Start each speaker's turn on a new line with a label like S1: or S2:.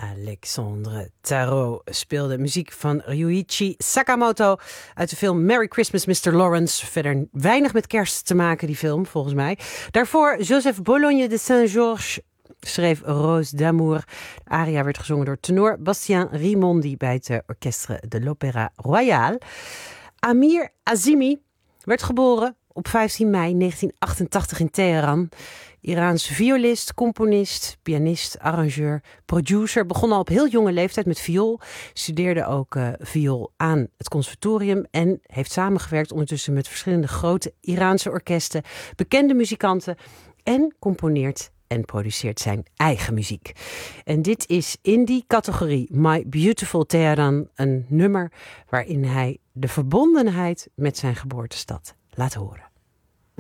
S1: Alexandre Tarot speelde muziek van Ryuichi Sakamoto uit de film Merry Christmas Mr. Lawrence. Verder weinig met kerst te maken, die film, volgens mij. Daarvoor Joseph Bologne de Saint-Georges schreef Rose d'Amour. De aria werd gezongen door tenor Bastien Rimondi bij het Orchestre de l'Opéra Royal. Amir Azimi werd geboren op 15 mei 1988 in Teheran. Iraanse violist, componist, pianist, arrangeur, producer. Begon al op heel jonge leeftijd met viool. Studeerde ook viool aan het conservatorium. En heeft samengewerkt ondertussen met verschillende grote Iraanse orkesten. Bekende muzikanten. En componeert en produceert zijn eigen muziek. En dit is in die categorie My Beautiful Teheran een nummer waarin hij de verbondenheid met zijn geboortestad laat horen.